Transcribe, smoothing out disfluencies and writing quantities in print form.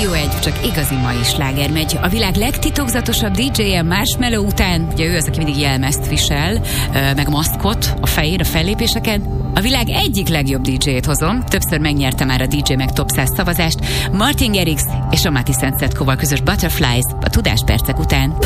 Rádió 1, csak igazi mai sláger megy. A világ legtitokzatosabb DJ-je Marshmello után, ugye ő az, aki mindig jelmezt visel, meg maszkot a fején, a fellépéseken. A világ egyik legjobb DJ-t hozom. Többször megnyerte már a DJ meg Top 100 szavazást. Martin Garrix és a Mati Szentszedkóval közös Butterflies a Tudáspercek után.